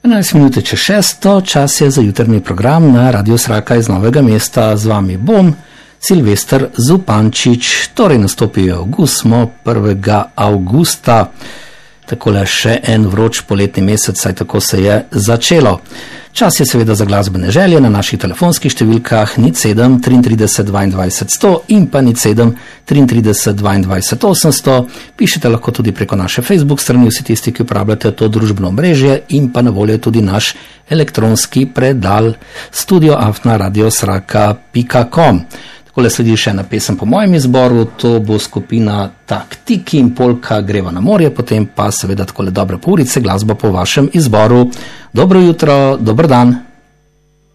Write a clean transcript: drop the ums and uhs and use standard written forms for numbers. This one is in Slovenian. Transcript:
11 minut čez 6, čas je za jutrni program na Radio Sraka iz Novega mesta. Z vami bom Silvester Zupančič. Torej nastopi avgust, smo 1. avgusta. Takole še en vroč poletni mesec, saj tako se je začelo. Čas je seveda za glasbene želje na naših telefonskih številkah 07 33 22 100 in pa 07 33 22 800. Pišete lahko tudi preko naše Facebook strani, vsi tisti, ki uporabljate to družbeno omrežje, in pa na voljo tudi naš elektronski predal studio@radiosraka.com. Takole sledi še ena pesem po mojem izboru, to bo skupina Taktiki in polka Greva na morje, potem pa seveda takole dobre pol urice glasba po vašem izboru. Dobro jutro, dober dan.